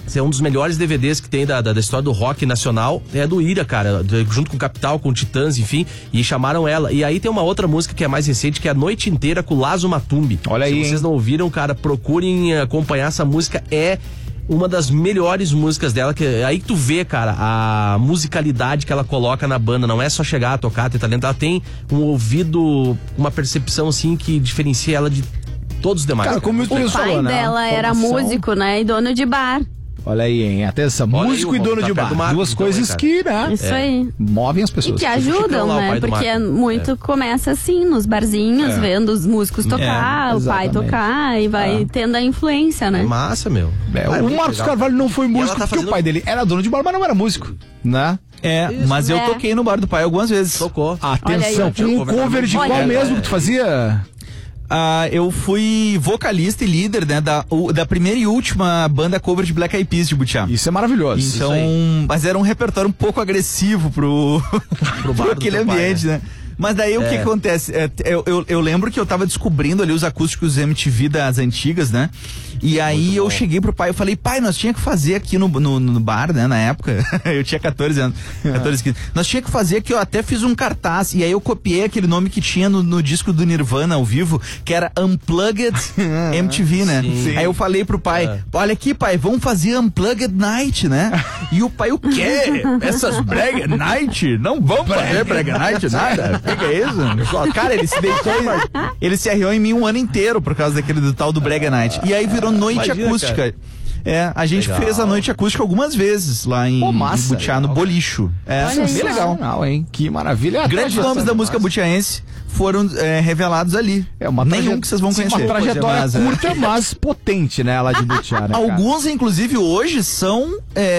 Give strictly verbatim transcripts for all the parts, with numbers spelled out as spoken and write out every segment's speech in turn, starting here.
Esse é um dos melhores D V Ds que tem da, da, da história do rock nacional. É do Ira, cara, de, junto com o Capital, com o Titãs, enfim. E chamaram ela. E aí tem uma outra música que é mais recente, que é A Noite Inteira, com Lazo Matumbi. Olha aí, Se vocês hein? não ouviram, cara, procurem acompanhar essa música. É uma das melhores músicas dela, que aí que tu vê, cara, a musicalidade que ela coloca na banda. Não é só chegar a tocar, ter talento. Ela tem um ouvido, uma percepção assim que diferencia ela de todos os demais. Cara, como o O pai falou, né? dela era Formação. músico, né? E dono de bar. Olha aí, hein? Atenção, Olha músico aí, e o dono Romulo de tá bar. perto do Marco, Duas então, coisas hein, que, né? Isso aí. Movem as E pessoas. que Chicão ajudam, lá, o né? pai do Porque Marco. muito É. começa assim, nos barzinhos, É. vendo os músicos tocar, É, o pai exatamente. tocar e vai É. tendo a influência, né? É massa, meu. É, Ah, é o muito Marcos legal. Carvalho não foi E ela músico tá porque fazendo- o pai dele era dono de bar, mas não era músico, né? É, Isso. mas eu É. toquei no bar do pai algumas vezes. Tocou. Atenção, Olha com aí, um cover de Olha qual aí. mesmo que tu fazia? Ah, eu fui vocalista e líder, né, da, o- da primeira e última banda cover de Black Eyed Peas de Butiá. Isso é maravilhoso. Então, mas era um repertório um pouco agressivo pro, pro, bar do aquele teu pai, ambiente, né? Mas daí o que É. acontece? É, eu, eu, eu lembro que eu tava descobrindo ali os acústicos M T V das antigas, né? E aí eu cheguei pro pai, eu falei, pai, nós tinha que fazer aqui no, no, no bar, né, na época. Eu tinha catorze anos, catorze, quinze. Nós tinha que fazer aqui, eu até fiz um cartaz, e aí eu copiei aquele nome que tinha no, no disco do Nirvana ao vivo, que era Unplugged M T V, né? Sim. Aí eu falei pro pai, É. olha aqui, pai, vamos fazer Unplugged Night, né? E o pai, o quê? Essas Brega Night? Não vamos fazer Brega Night, nada? O que, que é isso? Cara, ele se deitou, e- ele se arriou em mim um ano inteiro por causa daquele do tal do Brega Night. E aí virou noite Imagina, acústica. cara. É, a gente Legal. fez a noite acústica algumas vezes lá em, Pô, massa, em Butiá, no legal. Bolicho. É, Olha bem aí. legal. Legal, hein? Que maravilha. É, Grandes trajetória- nomes da música butiaense foram é, revelados ali. É uma Nenhum traje- que vocês vão Sim, conhecer. Uma trajetória Mas, é. curta, mas potente, né? Lá de Butiá, né, cara? Alguns, inclusive, hoje são,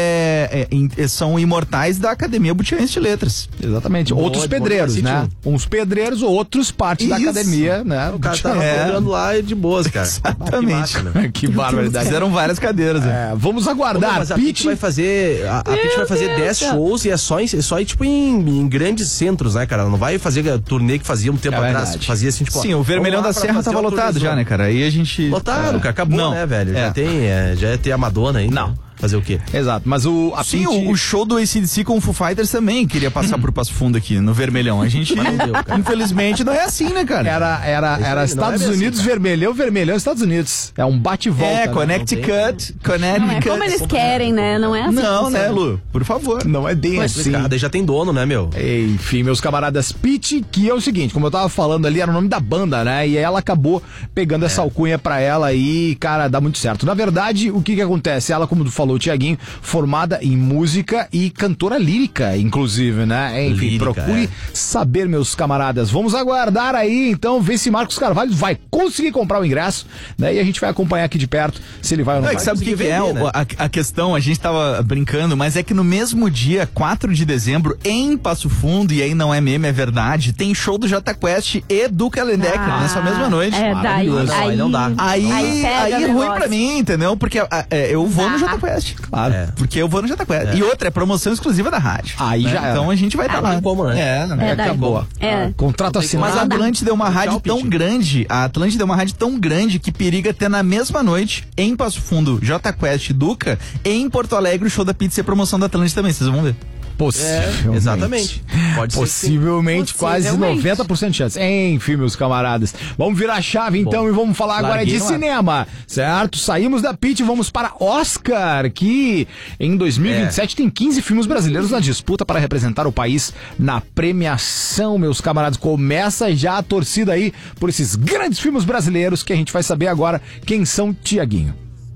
é, é, in- são imortais da Academia Butiaense de Letras. Exatamente. Boa, outros de pedreiros, boa, né? Uns pedreiros, outros parte da Isso. academia, né? O cara tá É. procurando lá de boas, cara. Exatamente. Que massa, meu. Que barbaridade. Fizeram várias cadeiras. né? É, vamos Ô, aguardar. mas a Pitty vai fazer a, a Pitty vai fazer dez shows e é só, em, é só em, tipo em, em grandes centros, né, cara? Ela não vai fazer a turnê que fazia um tempo É atrás, verdade. que fazia assim, tipo, Sim, ó, o Vermelhão vamos da lá pra Serra fazer tava uma lotado turnezona. já, né, cara? Aí a gente... Lotado, É. cara, acabou, Não. né, velho? Já É. tem, é, já ia ter a Madonna aí. Não. né? Fazer o quê? Exato, mas o a Sim, Pitty- o, o show do A C D C com o Foo Fighters também queria passar por Passo Fundo aqui, no Vermelhão. A gente, Mas não deu, cara. infelizmente, não é assim, né, cara? Era, era, Isso era aí, Estados não é bem Unidos, assim, cara. vermelhão, vermelhão, Estados Unidos. É um bate-volta. É, né? Connecticut, Não é Connecticut. como eles querem, né? Não é assim. Não, que né, funciona. Lu? Por favor. Não é bem assim. Complicado, aí já tem dono, né, meu? Enfim, meus camaradas, Pitty, que é o seguinte, como eu tava falando ali, era o nome da banda, né? E ela acabou pegando essa alcunha pra ela e, cara, dá muito certo. Na verdade, o que que acontece? Ela, como tu falou, Tiaguinho, formada em música e cantora lírica, inclusive, né? Enfim, Lírica, procure é. saber, meus camaradas. Vamos aguardar aí, então, ver se Marcos Carvalho vai conseguir comprar o ingresso, né? E a gente vai acompanhar aqui de perto se ele vai ou não Não, é vai. que sabe o que, que é vender, o- né? a, a questão? A gente tava brincando, mas é que no mesmo dia, quatro de dezembro, em Passo Fundo, e aí não é meme, é verdade, tem show do Jota Quest e do Kalendecker Ah, nessa mesma noite. É, daí, Maravilhoso. aí, Aí não dá. Aí, Aí pega aí é o ruim negócio. pra mim, entendeu? Porque ah, é, eu vou no Ah. Jota Quest. Claro. É. Porque eu vou no Jota Quest. E outra, é promoção exclusiva da rádio. Aí né? já era. Então a gente vai estar Não lá. tem como, né? É, né? É, daí. Acabou. É. Contrato assinado. Mas a Atlântida é uma rádio Tchau, tão Pitty. grande, a Atlântida é uma rádio tão grande que periga ter na mesma noite, em Passo Fundo, Jota Quest e Duca, em Porto Alegre, o show da pizza e a promoção da Atlântida também, vocês vão ver. Possivelmente. É, exatamente. Pode ser que sim. Possivelmente, quase Possivelmente. noventa por cento de chance. Enfim, meus camaradas. Vamos virar a chave então Bom, e vamos falar agora larguei de no ar. cinema, certo? Saímos da Pitty e vamos para Oscar, que em dois mil e vinte e sete É. tem quinze filmes brasileiros na disputa para representar o país na premiação, meus camaradas. Começa já a torcida aí por esses grandes filmes brasileiros que a gente vai saber agora quem são, Tiaguinho.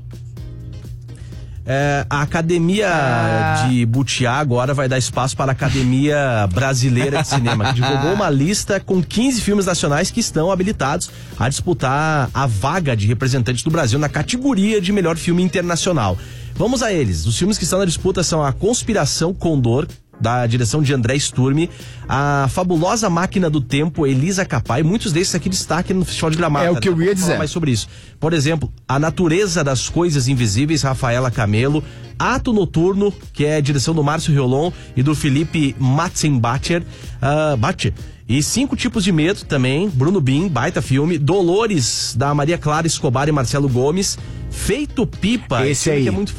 É, a Academia Ah. de Butiá agora vai dar espaço para a Academia Brasileira de Cinema, que divulgou uma lista com quinze filmes nacionais que estão habilitados a disputar a vaga de representante do Brasil na categoria de melhor filme internacional. Vamos a eles. Os filmes que estão na disputa são A Conspiração Condor, da direção de André Sturmi, A Fabulosa Máquina do Tempo, Elisa Capai, muitos desses aqui destaque no Festival de Gramado. É o tá? que eu ia Vamos dizer. falar mais sobre isso. Por exemplo, A Natureza das Coisas Invisíveis, Rafaela Camelo, Ato Noturno, que é a direção do Márcio Riolon e do Felipe Matzenbacher, uh, Bacher. E Cinco Tipos de Medo também, Bruno Bin, baita filme, Dolores, da Maria Clara Escobar e Marcelo Gomes, Feito Pipa, Esse filme aí. que é muito